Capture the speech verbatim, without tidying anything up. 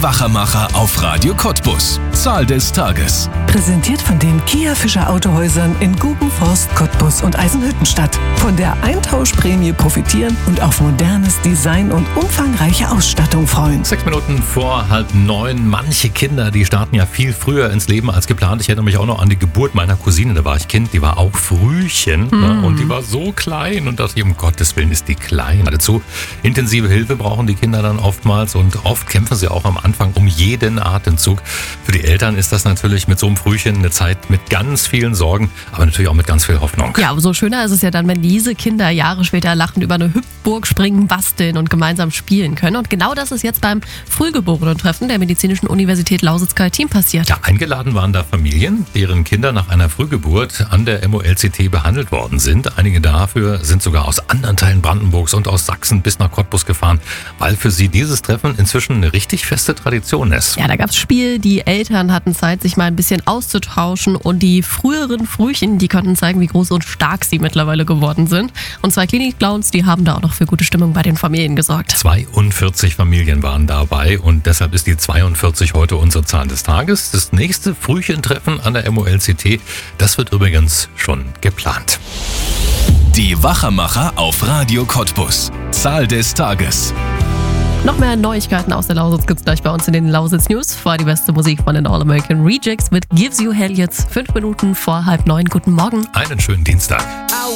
Wachermacher auf Radio Cottbus. Zahl des Tages. Präsentiert von den Kia Fischer Autohäusern in Gubenforst, Cottbus und Eisenhüttenstadt. Von der Eintauschprämie profitieren und auf modernes Design und umfangreiche Ausstattung freuen. Sechs Minuten vor halb neun. Manche Kinder, die starten ja viel früher ins Leben als geplant. Ich erinnere mich auch noch an die Geburt meiner Cousine. Da war ich Kind, die war auch Frühchen. Mhm. Ne? Und die war so klein und dachte ich, um Gottes Willen ist die klein. Dazu intensive Hilfe brauchen die Kinder dann oftmals und oft kämpfen sie auch am Anfang um jeden Atemzug. Für die Eltern ist das natürlich mit so einem Frühchen eine Zeit mit ganz vielen Sorgen, aber natürlich auch mit ganz viel Hoffnung. Ja, umso schöner ist es ja dann, wenn diese Kinder Jahre später lachend über eine Hüpfburg springen, basteln und gemeinsam spielen können. Und genau das ist jetzt beim Frühgeborenen-Treffen der Medizinischen Universität Lausitz-Kaltin passiert. Ja, eingeladen waren da Familien, deren Kinder nach einer Frühgeburt an der M O L C T behandelt worden sind. Einige dafür sind sogar aus anderen Teilen Brandenburgs und aus Sachsen bis nach Cottbus gefahren, weil für sie dieses Treffen inzwischen eine richtig feste Tradition ist. Ja, da gab's Spiel, die Eltern hatten Zeit, sich mal ein bisschen auszutauschen und die früheren Frühchen, die konnten zeigen, wie groß und stark sie mittlerweile geworden sind. Und zwei Klinik-Clowns, die haben da auch noch für gute Stimmung bei den Familien gesorgt. zweiundvierzig Familien waren dabei und deshalb ist die zweiundvierzig heute unsere Zahl des Tages. Das nächste Frühchentreffen an der M O L C T, das wird übrigens schon geplant. Die Wachermacher auf Radio Cottbus. Zahl des Tages. Noch mehr Neuigkeiten aus der Lausitz gibt's gleich bei uns in den Lausitz News. Vorher die beste Musik von den All-American Rejects mit Gives You Hell jetzt. Fünf Minuten vor halb neun. Guten Morgen. Einen schönen Dienstag.